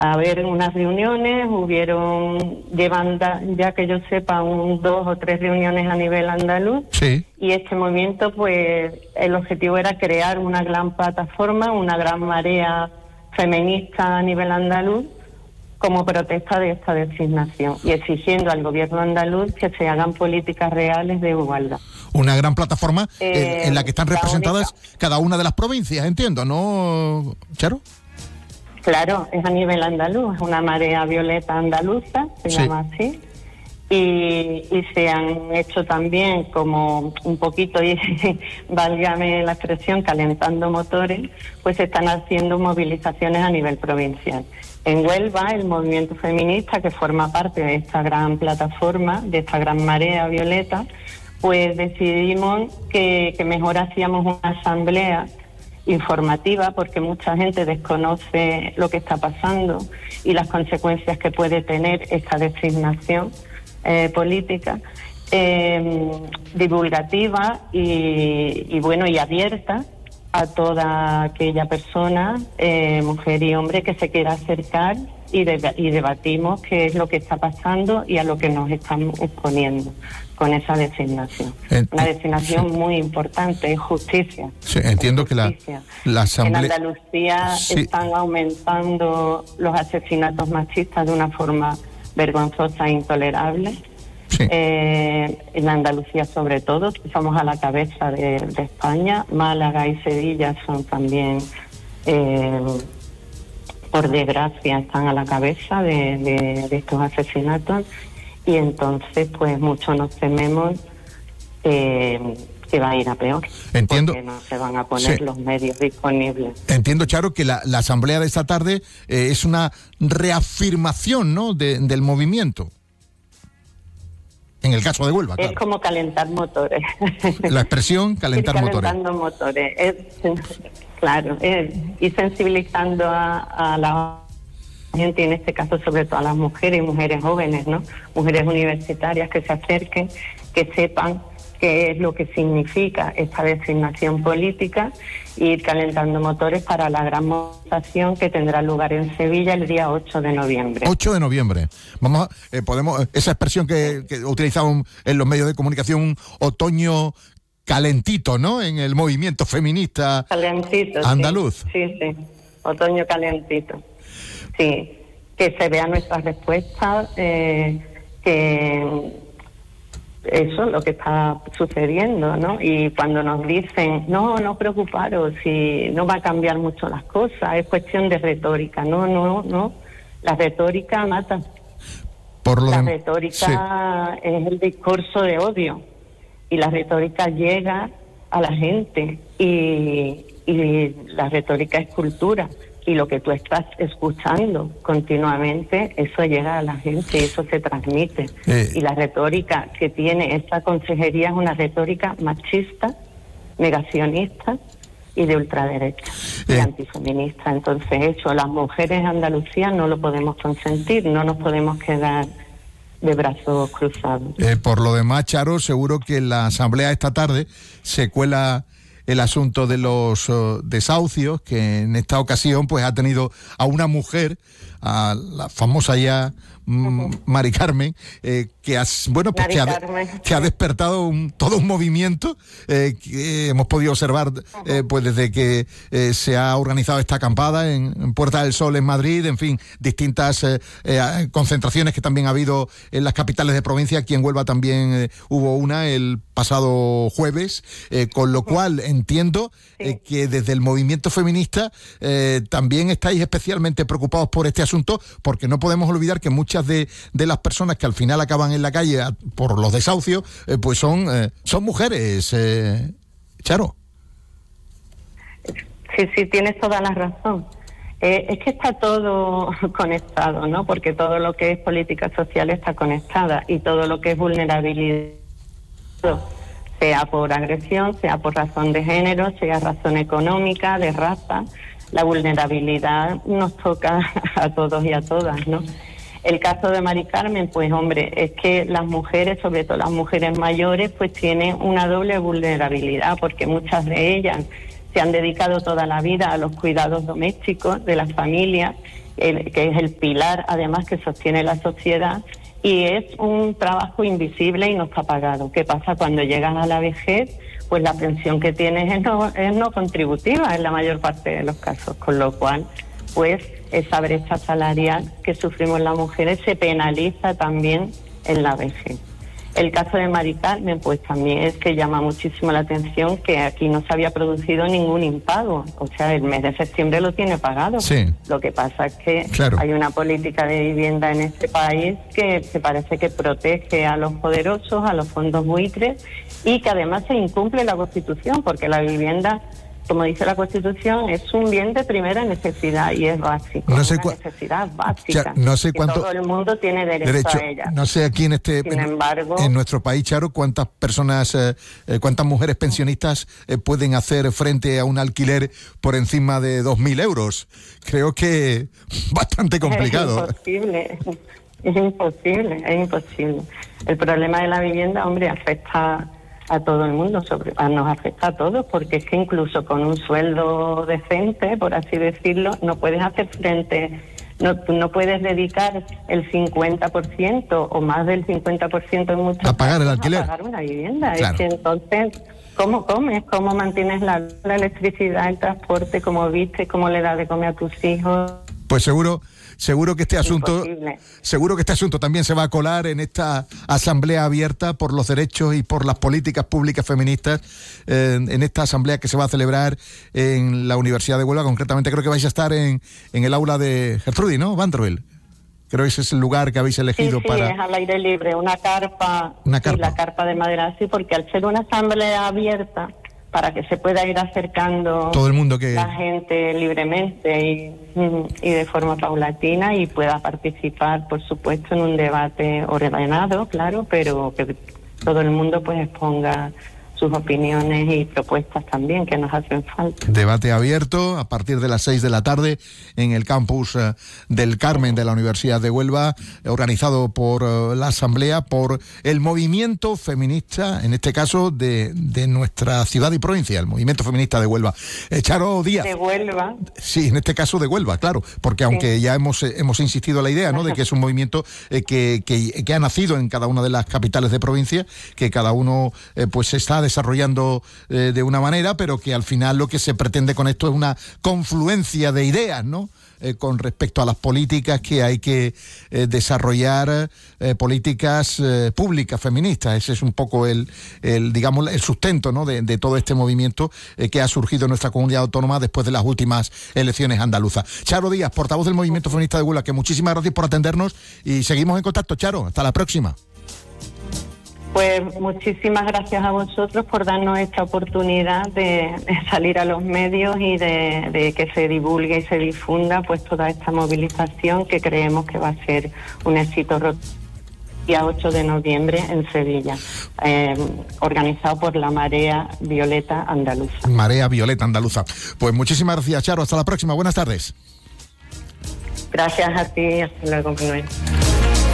haber unas reuniones, llevan ya que yo sepa, 2 o 3 reuniones a nivel andaluz. Sí. Y este movimiento, pues, el objetivo era crear una gran plataforma, una gran marea feminista a nivel andaluz, como protesta de esta designación y exigiendo al gobierno andaluz que se hagan políticas reales de igualdad. Una gran plataforma en la que están representadas cada una de las provincias, entiendo, ¿no, Charo? Claro, es a nivel andaluz, es una marea violeta andaluza, se llama así, y se han hecho también como un poquito, y válgame la expresión, calentando motores, pues se están haciendo movilizaciones a nivel provincial. En Huelva, el movimiento feminista, que forma parte de esta gran plataforma, de esta gran marea violeta, pues decidimos que mejor hacíamos una asamblea informativa, porque mucha gente desconoce lo que está pasando y las consecuencias que puede tener esta designación política, divulgativa y abierta a toda aquella persona, mujer y hombre, que se quiera acercar y debatimos qué es lo que está pasando y a lo que nos estamos exponiendo con esa designación. Una designación muy importante, es justicia. Sí, entiendo que la asamblea... En Andalucía están aumentando los asesinatos machistas de una forma vergonzosa e intolerable. Sí. En Andalucía sobre todo, somos a la cabeza de España. Málaga y Sevilla son también, por desgracia, están a la cabeza de estos asesinatos. Y entonces, pues, mucho nos tememos que va a ir a peor. Entiendo. Porque no se van a poner los medios disponibles. Entiendo, Charo, que la asamblea de esta tarde es una reafirmación, ¿no?, del movimiento. En el caso de Huelva, claro. Es como calentar motores. La expresión calentar motores. Calentando motores. Claro, y sensibilizando a la gente, en este caso sobre todo a las mujeres y mujeres jóvenes, ¿no? Mujeres universitarias que se acerquen, que sepan qué es lo que significa esta designación política, e ir calentando motores para la gran movilización que tendrá lugar en Sevilla el día 8 de noviembre. 8 de noviembre. Vamos podemos esa expresión que utilizamos en los medios de comunicación, un otoño calentito, ¿no?, en el movimiento feminista calentito, andaluz. Sí, otoño calentito. Sí, que se vean nuestras respuestas, que eso es lo que está sucediendo, ¿no? Y cuando nos dicen, no preocuparos, si no va a cambiar mucho las cosas, es cuestión de retórica. No, la retórica mata. La retórica es el discurso de odio, y la retórica llega a la gente, y la retórica es cultura. Y lo que tú estás escuchando continuamente, eso llega a la gente y eso se transmite. Y la retórica que tiene esta consejería es una retórica machista, negacionista y de ultraderecha y antifeminista. Entonces las mujeres de Andalucía no lo podemos consentir, no nos podemos quedar de brazos cruzados. Por lo demás, Charo, seguro que en la asamblea esta tarde se cuela el asunto de los desahucios, que en esta ocasión pues ha tenido a una mujer, a la famosa ya Mari Carmen, que ha despertado todo un movimiento que hemos podido observar pues desde que se ha organizado esta acampada en Puerta del Sol en Madrid, en fin, distintas concentraciones que también ha habido en las capitales de provincia. Aquí en Huelva también hubo una el pasado jueves, con lo cual entiendo que desde el movimiento feminista también estáis especialmente preocupados por este asunto, porque no podemos olvidar que muchas de las personas que al final acaban en la calle por los desahucios, pues son mujeres, Charo. Sí, tienes toda la razón. Es que está todo conectado, ¿no? Porque todo lo que es política social está conectada, y todo lo que es vulnerabilidad, sea por agresión, sea por razón de género, sea razón económica, de raza, la vulnerabilidad nos toca a todos y a todas, ¿no? El caso de Mari Carmen, pues hombre, es que las mujeres, sobre todo las mujeres mayores, pues tienen una doble vulnerabilidad, porque muchas de ellas se han dedicado toda la vida a los cuidados domésticos de las familias, que es el pilar además que sostiene la sociedad, y es un trabajo invisible y no está pagado. ¿Qué pasa cuando llegas a la vejez? Pues la pensión que tienes es no contributiva en la mayor parte de los casos, con lo cual pues esa brecha salarial que sufrimos las mujeres se penaliza también en la vejez. El caso de Mari Carmen, pues también es que llama muchísimo la atención que aquí no se había producido ningún impago. O sea, el mes de septiembre lo tiene pagado. Sí. Lo que pasa es que claro, hay una política de vivienda en este país que parece que protege a los poderosos, a los fondos buitres, y que además se incumple la Constitución, porque la vivienda, como dice la Constitución, es un bien de primera necesidad y es básico. No sé una necesidad básica. No sé cuánto. Todo el mundo tiene derecho a ella. No sé aquí Sin embargo, en nuestro país, Charo, cuántas personas, cuántas mujeres pensionistas pueden hacer frente a un alquiler por encima de 2.000 euros. Creo que bastante complicado. Es imposible. El problema de la vivienda, hombre, afecta a todo el mundo, nos afecta a todos, porque es que incluso con un sueldo decente, por así decirlo, no puedes hacer frente, no puedes dedicar el 50% o más del 50% en muchos a pagar casos, el alquiler, a pagar una vivienda. Claro. Es que entonces, ¿cómo comes? ¿Cómo mantienes la electricidad, el transporte? ¿Cómo vistes? ¿Cómo le das de comer a tus hijos? Pues seguro que este asunto también se va a colar en esta asamblea abierta por los derechos y por las políticas públicas feministas, en esta asamblea que se va a celebrar en la Universidad de Huelva. Concretamente creo que vais a estar en el aula de Gertrudis, ¿no? Van der Bel. Creo que ese es el lugar que habéis elegido para... Sí, es al aire libre, una carpa. Sí, la carpa de madera, sí, porque al ser una asamblea abierta, para que se pueda ir acercando todo el mundo, que la gente libremente y de forma paulatina, y pueda participar, por supuesto, en un debate ordenado, claro, pero que todo el mundo pues exponga sus opiniones y propuestas también, que nos hacen falta. Debate abierto a partir de las 6 de la tarde en el campus del Carmen de la Universidad de Huelva, organizado por la Asamblea, por el movimiento feminista, en este caso de nuestra ciudad y provincia, el movimiento feminista de Huelva. Charo Díaz. ¿De Huelva? Sí, en este caso de Huelva, claro, porque aunque ya hemos insistido en la idea, ¿no?, de que es un movimiento que ha nacido en cada una de las capitales de provincia, que cada uno pues está desarrollando de una manera, pero que al final lo que se pretende con esto es una confluencia de ideas, ¿no?, con respecto a las políticas que hay que desarrollar, políticas públicas feministas. Ese es un poco el sustento, ¿no?, de todo este movimiento que ha surgido en nuestra comunidad autónoma después de las últimas elecciones andaluzas. Charo Díaz, portavoz del Movimiento Feminista de Huelva, que muchísimas gracias por atendernos y seguimos en contacto, Charo. Hasta la próxima. Pues muchísimas gracias a vosotros por darnos esta oportunidad de salir a los medios y de que se divulgue y se difunda pues toda esta movilización, que creemos que va a ser un éxito rotundo. Día 8 de noviembre en Sevilla, organizado por la Marea Violeta Andaluza. Marea Violeta Andaluza. Pues muchísimas gracias, Charo. Hasta la próxima. Buenas tardes. Gracias a ti. Hasta luego, Manuel.